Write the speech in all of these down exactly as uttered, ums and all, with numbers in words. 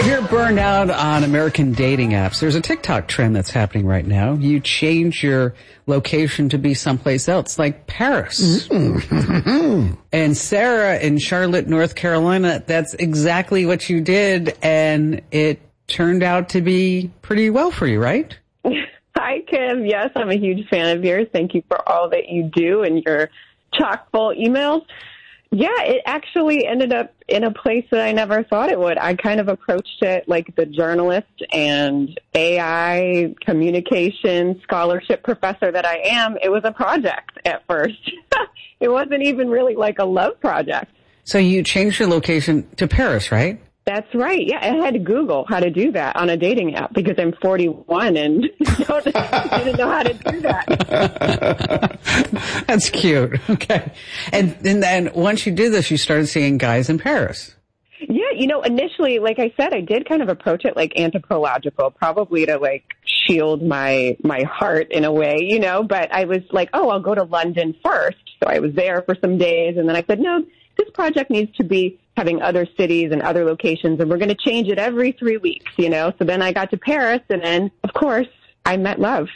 if you're burned out on American dating apps, there's a TikTok trend that's happening right now. You change your location to be someplace else, like Paris. Mm-hmm. And Sarah in Charlotte, North Carolina, that's exactly what you did, and it turned out to be pretty well for you, right? Hi, Kim. Yes, I'm a huge fan of yours. Thank you for all that you do and your chock-full emails. Yeah, it actually ended up in a place that I never thought it would. I kind of approached it like the journalist and A I communication scholarship professor that I am. It was a project at first. It wasn't even really like a love project. So you changed your location to Paris, right? That's right. Yeah, I had to Google how to do that on a dating app because I'm forty-one and don't, didn't know how to do that. That's cute. Okay. And, and then once you did this, you started seeing guys in Paris. Yeah, you know, initially, like I said, I did kind of approach it like anthropological, probably to like shield my my heart in a way, you know, but I was like, oh, I'll go to London first. So I was there for some days, and then I said, no, this project needs to be having other cities and other locations, and we're going to change it every three weeks, you know? So then I got to Paris, and then, of course, I met love.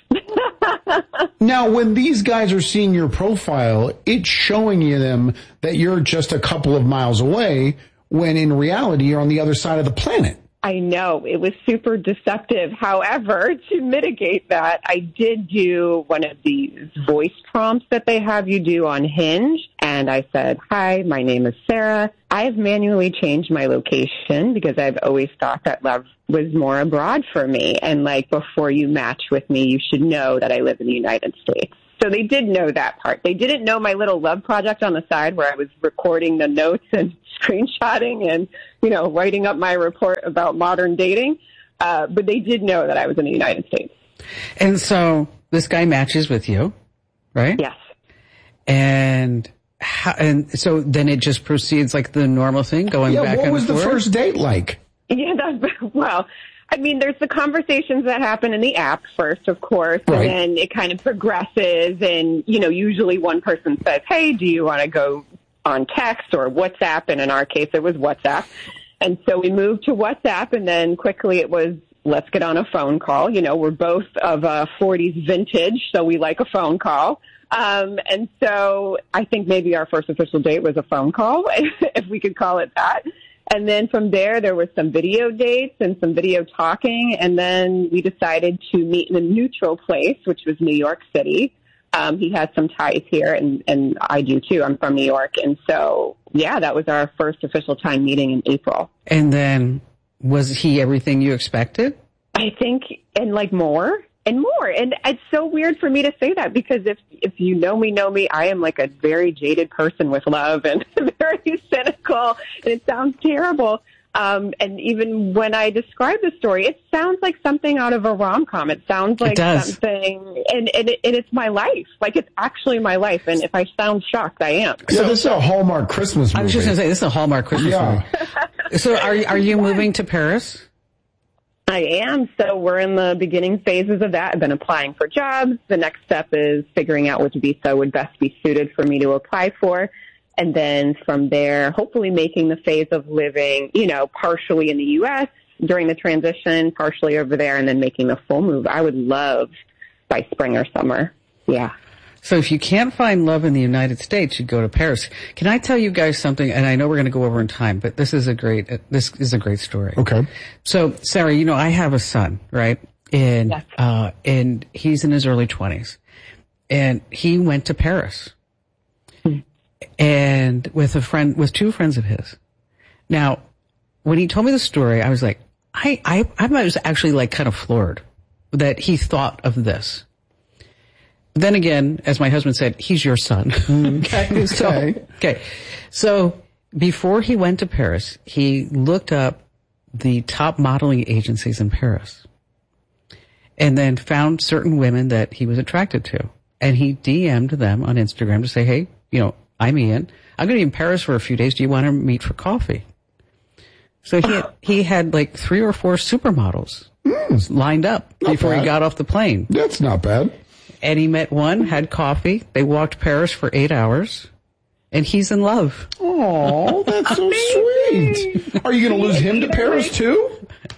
Now, when these guys are seeing your profile, it's showing you them that you're just a couple of miles away, when in reality, you're on the other side of the planet. I know. It was super deceptive. However, to mitigate that, I did do one of these voice prompts that they have you do on Hinge. And I said, hi, my name is Sarah. I have manually changed my location because I've always thought that love was more abroad for me. And like, before you match with me, you should know that I live in the United States. So they did know that part. They didn't know my little love project on the side where I was recording the notes and screenshotting and, you know, writing up my report about modern dating. Uh, but they did know that I was in the United States. And so this guy matches with you, right? Yes. And how, and so then it just proceeds like the normal thing, going yeah, back and forth? What was the first date like? Yeah, that's, well, I mean, there's the conversations that happen in the app first, of course, right. And then it kind of progresses. And, you know, usually one person says, hey, do you want to go on text or WhatsApp? And in our case, it was WhatsApp. And so we moved to WhatsApp, and then quickly it was, let's get on a phone call. You know, we're both of uh, forties vintage, so we like a phone call. Um, and so I think maybe our first official date was a phone call, if we could call it that. And then from there, there was some video dates and some video talking. And then we decided to meet in a neutral place, which was New York City. Um, he has some ties here, and, and I do too. I'm from New York. And so, yeah, that was our first official time meeting in April. And then was he everything you expected? I think, and like more. And more. And it's so weird for me to say that because if if you know me, know me, I am like a very jaded person with love and very cynical. And it sounds terrible. Um, and even when I describe the story, it sounds like something out of a rom-com. It sounds like it something, and, and, it, and it's my life. Like, it's actually my life. And if I sound shocked, I am. Yeah, so, this is a Hallmark Christmas movie. I was just going to say, this is a Hallmark Christmas yeah. movie. So are, are you moving to Paris? I am. So we're in the beginning phases of that. I've been applying for jobs. The next step is figuring out which visa would best be suited for me to apply for. And then from there, hopefully making the phase of living, you know, partially in the U S during the transition, partially over there, and then making the full move. I would love by spring or summer. Yeah. So if you can't find love in the United States, you go to Paris. Can I tell you guys something? And I know we're going to go over in time, but this is a great, this is a great story. Okay. So, Sarah, you know, I have a son, right? And, yes. uh, and he's in his early twenties. And he went to Paris. Hmm. And with a friend, with two friends of his. Now, when he told me the story, I was like, I, I, I was actually like kind of floored that he thought of this. Then again, as my husband said, he's your son. okay. So, okay. So before he went to Paris, he looked up the top modeling agencies in Paris and then found certain women that he was attracted to. And he D M'd them on Instagram to say, hey, you know, I'm Ian. I'm going to be in Paris for a few days. Do you want to meet for coffee? So he had, he had like three or four supermodels mm, lined up before bad. he got off the plane. That's not bad. And he met one, had coffee. They walked Paris for eight hours. And he's in love. Oh, that's so sweet. Are you going to lose him to Paris too?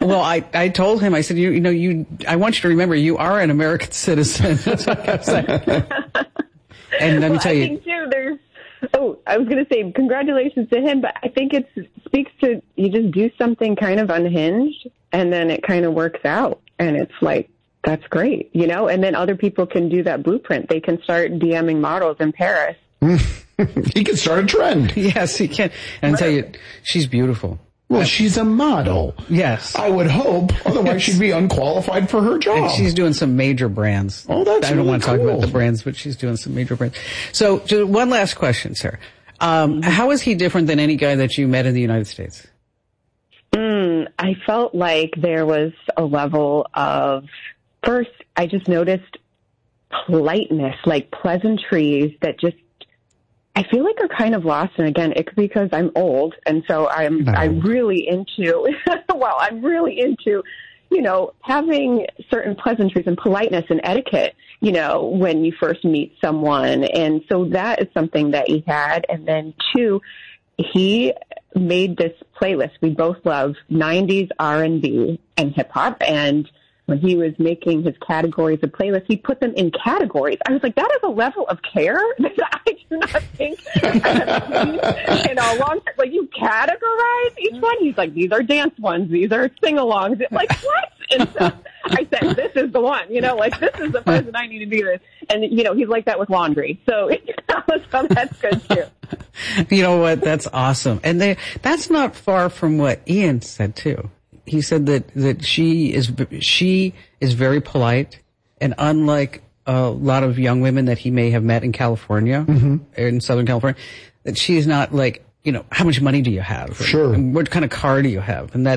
Well, I, I told him, I said, you, you know, you, I want you to remember you are an American citizen. That's what I said. And let me well, tell I you. think too, there's, oh, I was going to say congratulations to him, but I think it speaks to you just do something kind of unhinged and then it kind of works out. And it's like, that's great, you know, and then other people can do that blueprint. They can start DMing models in Paris. He can start a trend. Yes, he can. And I tell you, she's beautiful. Well, she's a model. Yes. I would hope. Otherwise, she'd be unqualified for her job. And she's doing some major brands. Oh, that's I don't really want to talk cool. about the brands, but she's doing some major brands. So, just one last question, Sarah. Um, how is he different than any guy that you met in the United States? Mm, I felt like there was a level of, first, I just noticed politeness, like pleasantries that just, I feel like are kind of lost. And again, it's because I'm old. And so I'm, No. I'm really into, well, I'm really into, you know, having certain pleasantries and politeness and etiquette, you know, when you first meet someone. And so that is something that he had. And then two, he made this playlist. We both love nineties R and B and hip hop. And when he was making his categories of playlists, he put them in categories. I was like, that is a level of care that I do not think I have seen in a long time. Like, you categorize each one. He's like, these are dance ones. These are sing-alongs. Like, what? And so I said, this is the one. You know, like, this is the person I need to do this. And, you know, he's like that with laundry. So, so that's good, too. You know what? That's awesome. And they, that's not far from what Ian said, too. He said that, that she is, she is very polite, and unlike a lot of young women that he may have met in California, mm-hmm. in Southern California, that she's not like, you know, how much money do you have? Sure. And what kind of car do you have? And that